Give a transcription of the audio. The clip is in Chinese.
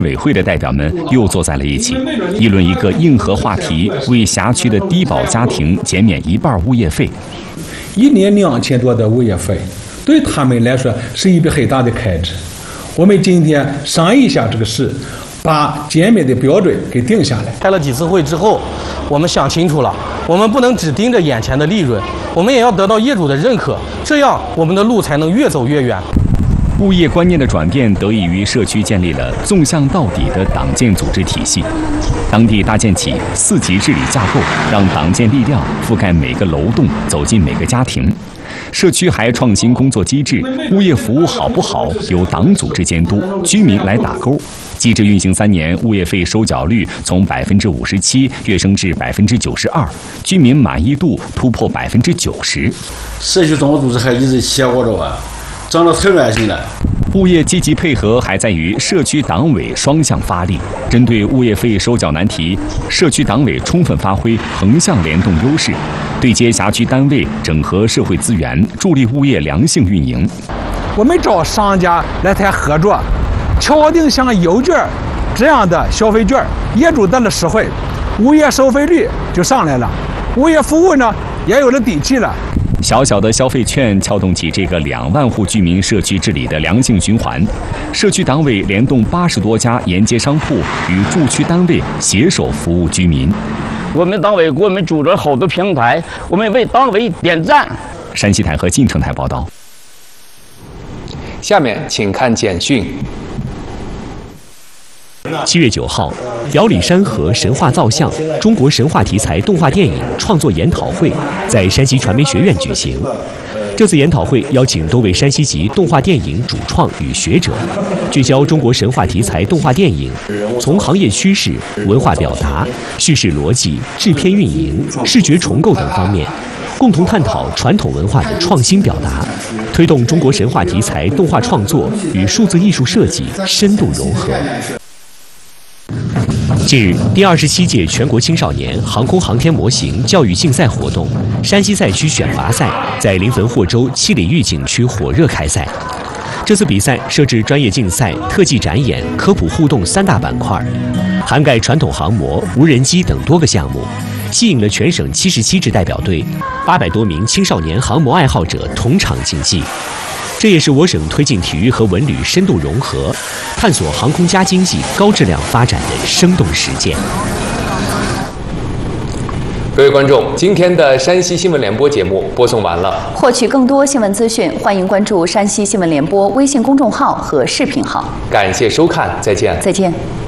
委会的代表们又坐在了一起，议论一个硬核话题：为辖区的低保家庭减免1半物业费。 1年2000多的物业费，对他们来说是一笔很大的开支。我们今天商议一下这个事，把减免的标准给定下来。 开了几次会之后，我们想清楚了，我们不能只盯着眼前的利润，我们也要得到业主的认可，这样我们的路才能越走越远。 物业观念的转变得益于社区建立了纵向到底的党建组织体系，当地搭建起4级治理架构，让党建力量覆盖每个楼栋，走进每个家庭。社区还创新工作机制，物业服务好不好由党组织监督，居民来打勾。机制运行3年，物业费收缴率从57%跃升至92%，居民满意度突破90%。 社区生活组织还一直结果着啊，长得太安心了。 物业积极配合还在于社区党委双向发力，针对物业费收缴难题，社区党委充分发挥横向联动优势，对接辖区单位，整合社会资源，助力物业良性运营。 我们找商家来谈合作，敲定像邮券这样的消费券，业主得了实惠，物业收费率就上来了，物业服务呢也有了底气了。 小小的消费券撬动起这个2万户居民社区治理的良性循环，社区党委联动80多家沿街商铺与驻区单位携手服务居民。 我们党委给我们组织了好多平台，我们为党委点赞。 山西台和晋城台报道。 下面请看简讯。 7月9号，表里山河神话造像中国神话题材动画电影创作研讨会在山西传媒学院举行。这次研讨会邀请多位山西籍动画电影主创与学者，聚焦中国神话题材动画电影从行业趋势、文化表达、叙事逻辑、制片运营、视觉重构等方面，共同探讨传统文化的创新表达，推动中国神话题材动画创作与数字艺术设计深度融合。近日，第27届全国青少年航空航天模型教育竞赛活动山西赛区选拔赛在临汾霍州七里峪景区火热开赛。这次比赛设置专业竞赛、特技展演、科普互动3大板块，涵盖传统航模、无人机等多个项目，吸引了全省77支代表队、800多名青少年航模爱好者同场竞技。这也是我省推进体育和文旅深度融合，探索航空加经济高质量发展的生动实践。 各位观众，今天的山西新闻联播节目播送完了。 获取更多新闻资讯，欢迎关注山西新闻联播微信公众号和视频号。 感谢收看，再见。 再见。